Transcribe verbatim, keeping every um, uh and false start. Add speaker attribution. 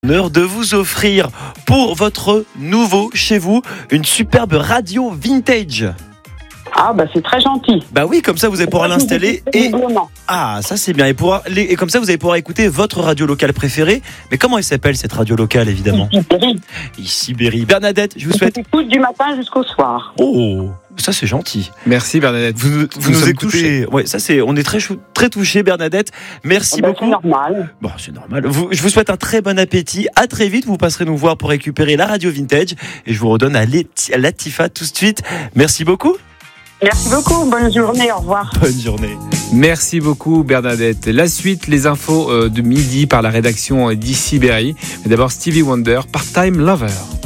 Speaker 1: L'honneur de vous offrir pour votre nouveau chez vous une superbe radio vintage.
Speaker 2: Ah bah c'est très gentil.
Speaker 1: Bah oui, comme ça vous allez pouvoir l'installer et ah ça c'est bien et pouvoir et comme ça vous allez pouvoir écouter votre radio locale préférée. Mais comment elle s'appelle cette radio locale évidemment?
Speaker 2: Ici,
Speaker 1: Ici Berry. Bernadette, je vous souhaite.
Speaker 2: Écoute du matin jusqu'au soir.
Speaker 1: Oh, ça c'est gentil.
Speaker 3: Merci Bernadette.
Speaker 1: Vous, vous, vous nous écoutez. Ouais, ça c'est. On est très chou, très touchés Bernadette. Merci
Speaker 2: Eh ben,
Speaker 1: beaucoup.
Speaker 2: C'est normal.
Speaker 1: Bon, c'est normal. Vous, je vous souhaite un très bon appétit. À très vite. Vous passerez nous voir pour récupérer la radio vintage et je vous redonne à, Lati- à Latifa tout de suite. Merci beaucoup.
Speaker 2: Merci beaucoup. Bonne journée. Au revoir.
Speaker 1: Bonne journée.
Speaker 3: Merci beaucoup Bernadette. La suite, les infos de midi par la rédaction d'Ici Berry. Mais d'abord Stevie Wonder, Part-Time Lover.